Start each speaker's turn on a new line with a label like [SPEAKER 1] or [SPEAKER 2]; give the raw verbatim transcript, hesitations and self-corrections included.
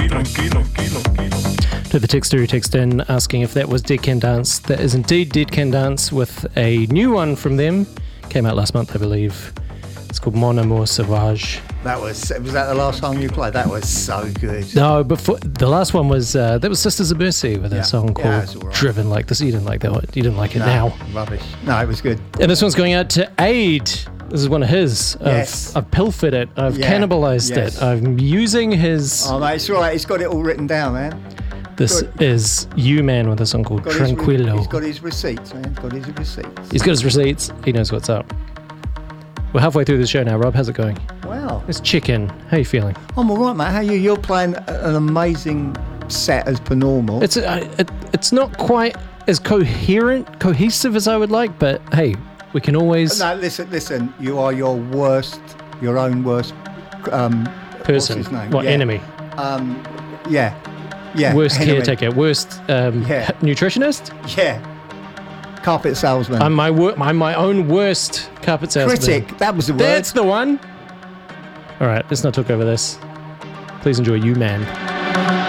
[SPEAKER 1] To the texter who texted in asking if that was Dead Can Dance. That is indeed Dead Can Dance with a new one from them. Came out last month, I believe. It's called Mon Amour Sauvage.
[SPEAKER 2] That was, was that the last song you played? That was so good.
[SPEAKER 1] No, before the last one was, uh, that was Sisters of Mercy with
[SPEAKER 2] Yeah.
[SPEAKER 1] a song
[SPEAKER 2] Yeah,
[SPEAKER 1] called
[SPEAKER 2] it's all right.
[SPEAKER 1] Driven Like This. You didn't like that one. You didn't like it
[SPEAKER 2] No,
[SPEAKER 1] now.
[SPEAKER 2] Rubbish. No, it was good.
[SPEAKER 1] And this one's going out to Aid. This is one of his. I've,
[SPEAKER 2] Yes.
[SPEAKER 1] I've pilfered it. I've
[SPEAKER 2] Yeah.
[SPEAKER 1] cannibalized
[SPEAKER 2] Yes.
[SPEAKER 1] it. I'm using his...
[SPEAKER 2] Oh, mate, it's all right. He's got it all written down, man.
[SPEAKER 1] This
[SPEAKER 2] Good.
[SPEAKER 1] is You Man with a song called
[SPEAKER 2] Got his re-
[SPEAKER 1] Tranquilo.
[SPEAKER 2] He's got his receipts, man. He's got his receipts.
[SPEAKER 1] He's got his receipts. He knows what's up. We're halfway through the show now, Rob. How's it going?
[SPEAKER 2] Wow.
[SPEAKER 1] Let's check in. How you feeling?
[SPEAKER 2] I'm all right, mate. How are you? You're playing an amazing set as per normal.
[SPEAKER 1] It's uh, it, it's not quite as coherent, cohesive as I would like, but hey, we can always
[SPEAKER 2] No, listen, listen. You are your worst, your own worst um,
[SPEAKER 1] person.
[SPEAKER 2] What's his name?
[SPEAKER 1] What
[SPEAKER 2] Yeah.
[SPEAKER 1] enemy?
[SPEAKER 2] Um, yeah, yeah.
[SPEAKER 1] Worst
[SPEAKER 2] enemy.
[SPEAKER 1] caretaker. Worst um,
[SPEAKER 2] Yeah.
[SPEAKER 1] nutritionist.
[SPEAKER 2] Yeah. Carpet salesman.
[SPEAKER 1] I'm my wor- I'm my own worst carpet salesman.
[SPEAKER 2] Critic. That was the word.
[SPEAKER 1] That's the one. All right, let's not talk over this. Please enjoy You Man.